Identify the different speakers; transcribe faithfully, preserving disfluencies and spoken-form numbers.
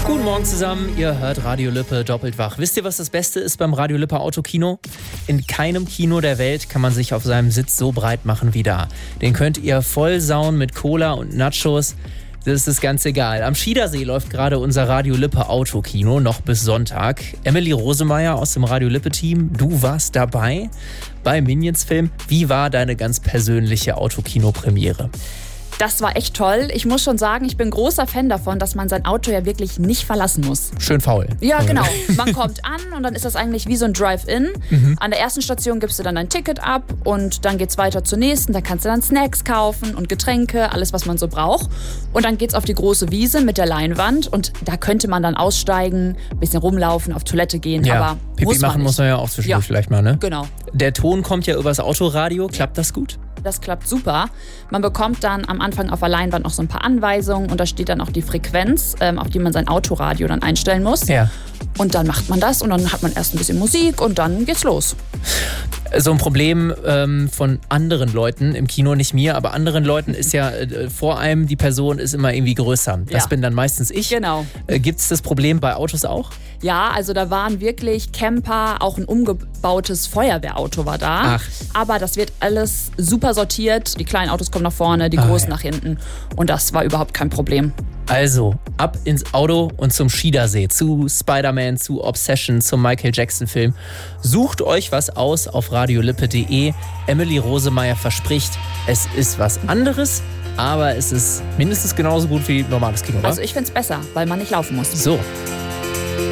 Speaker 1: Guten Morgen zusammen, ihr hört Radio Lippe doppelt wach. Wisst ihr, was das Beste ist beim Radio Lippe Autokino? In keinem Kino der Welt kann man sich auf seinem Sitz so breit machen wie da. Den könnt ihr vollsauen mit Cola und Nachos. Das ist ganz egal. Am Schiedersee läuft gerade unser Radio Lippe Autokino, noch bis Sonntag. Emily Rosemeyer aus dem Radio Lippe Team, du warst dabei bei Minions Film. Wie war deine ganz persönliche Autokino-Premiere?
Speaker 2: Das war echt toll. Ich muss schon sagen, ich bin großer Fan davon, dass man sein Auto ja wirklich nicht verlassen muss.
Speaker 1: Schön faul.
Speaker 2: Ja, genau. Man kommt an und dann ist das eigentlich wie so ein Drive-In. Mhm. An der ersten Station gibst du dann dein Ticket ab und dann geht's weiter zur nächsten. Da kannst du dann Snacks kaufen und Getränke, alles, was man so braucht. Und dann geht's auf die große Wiese mit der Leinwand und da könnte man dann aussteigen, ein bisschen rumlaufen, auf Toilette gehen.
Speaker 1: Ja,
Speaker 2: aber
Speaker 1: Pipi
Speaker 2: muss man
Speaker 1: machen
Speaker 2: nicht.
Speaker 1: muss man ja auch zwischendurch
Speaker 2: Ja,
Speaker 1: vielleicht mal, ne?
Speaker 2: Genau.
Speaker 1: Der Ton kommt ja übers Autoradio. Klappt das gut?
Speaker 2: Das klappt super. Man bekommt dann am Anfang auf der Leinwand noch so ein paar Anweisungen und da steht dann auch die Frequenz, ähm, auf die man sein Autoradio dann einstellen muss.
Speaker 1: Ja.
Speaker 2: Und dann macht man das und dann hat man erst ein bisschen Musik und dann geht's los.
Speaker 1: So ein Problem ähm, von anderen Leuten im Kino, nicht mir, aber anderen Leuten ist ja, äh, vor einem die Person ist immer irgendwie größer. Das
Speaker 2: Ja.
Speaker 1: bin dann meistens ich.
Speaker 2: Genau.
Speaker 1: Äh, Gibt es das Problem bei Autos auch?
Speaker 2: Ja, also da waren wirklich Camper, auch ein umgebautes Feuerwehrauto war da.
Speaker 1: Ach.
Speaker 2: Aber das wird alles super sortiert. Die kleinen Autos kommen nach vorne, die
Speaker 1: Ah,
Speaker 2: großen
Speaker 1: ja.
Speaker 2: nach hinten. Und das war überhaupt kein Problem.
Speaker 1: Also, ab ins Auto und zum Schiedersee, zu Spider-Man, zu Obsession, zum Michael Jackson-Film. Sucht euch was aus auf radiolippe punkt de. Emily Rosemeyer verspricht, es ist was anderes, aber es ist mindestens genauso gut wie normales Kino, oder?
Speaker 2: Also ich find's besser, weil man nicht laufen muss.
Speaker 1: So.